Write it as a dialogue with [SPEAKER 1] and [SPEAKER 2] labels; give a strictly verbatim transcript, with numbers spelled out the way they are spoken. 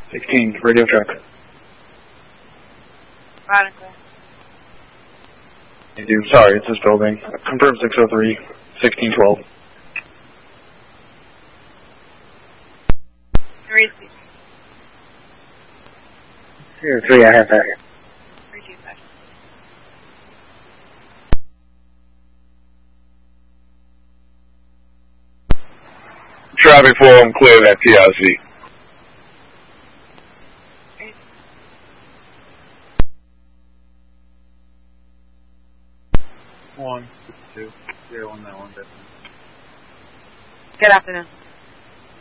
[SPEAKER 1] sixteen, radio check.
[SPEAKER 2] Loud and clear.
[SPEAKER 1] I do. Sorry, it's this building. Confirm six oh three, sixteen twelve.
[SPEAKER 2] Three speed.
[SPEAKER 3] Zero three, I have that here.
[SPEAKER 2] Three two five.
[SPEAKER 4] Traffic flow, I'm clear that T I C.
[SPEAKER 5] One, six two, zero one nine one.
[SPEAKER 2] Good afternoon.